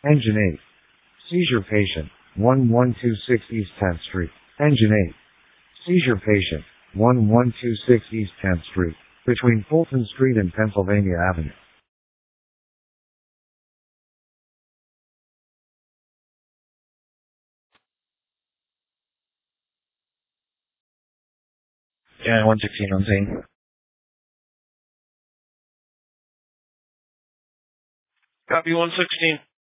Engine 8. Seizure patient, 1126 East 10th Street. Engine 8. Seizure patient, 1126 East 10th Street, between Fulton Street and Pennsylvania Avenue. Yeah, 116 on scene. Copy 116.